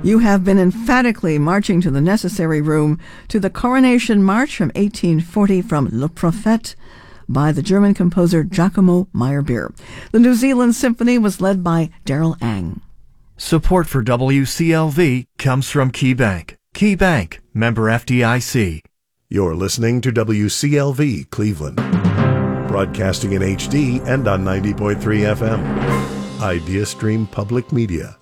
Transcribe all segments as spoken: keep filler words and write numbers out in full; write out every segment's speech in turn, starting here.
You have been emphatically marching to the necessary room to the Coronation March from eighteen forty from Le Prophète by the German composer Giacomo Meyerbeer. The New Zealand Symphony was led by Daryl Ang. Support for W C L V comes from KeyBank. KeyBank, member F D I C. You're listening to W C L V Cleveland, broadcasting in H D and on ninety point three F M. IdeaStream Public Media.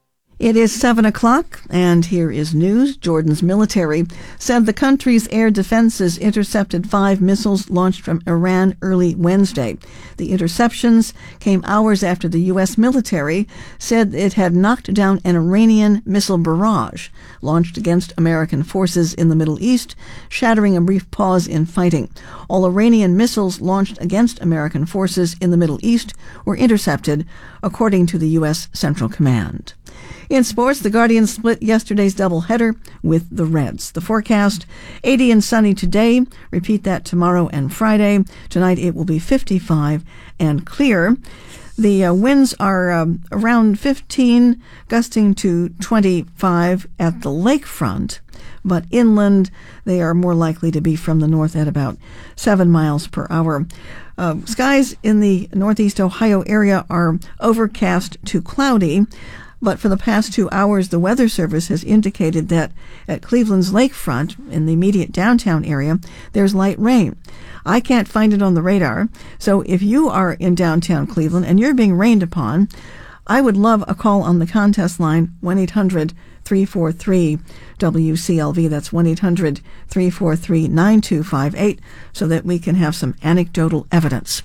It is seven o'clock, and here is news. Jordan's military said the country's air defenses intercepted five missiles launched from Iran early Wednesday. The interceptions came hours after the U S military said it had knocked down an Iranian missile barrage launched against American forces in the Middle East, shattering a brief pause in fighting. All Iranian missiles launched against American forces in the Middle East were intercepted, according to the U S Central Command. In sports, the Guardians split yesterday's doubleheader with the Reds. The forecast, eighty and sunny today. Repeat that tomorrow and Friday. Tonight it will be fifty-five and clear. The uh, winds are um, around fifteen, gusting to twenty-five at the lakefront, but inland they are more likely to be from the north at about seven miles per hour. Uh, skies in the northeast Ohio area are overcast to cloudy. But for the past two hours, the Weather Service has indicated that at Cleveland's lakefront, in the immediate downtown area, there's light rain. I can't find it on the radar, so if you are in downtown Cleveland and you're being rained upon, I would love a call on the contest line, one eight hundred three four three W C L V. That's one eight hundred three four three nine two five eight, so that we can have some anecdotal evidence.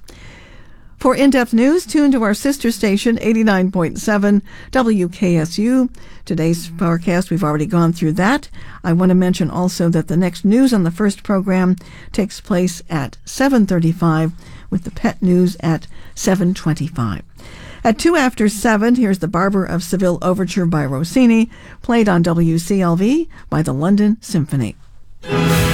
For in-depth news, tune to our sister station, eighty-nine point seven W K S U. Today's forecast, we've already gone through that. I want to mention also that the next news on the first program takes place at seven thirty-five, with the pet news at seven twenty-five. At two after seven, here's the Barber of Seville Overture by Rossini, played on W C L V by the London Symphony.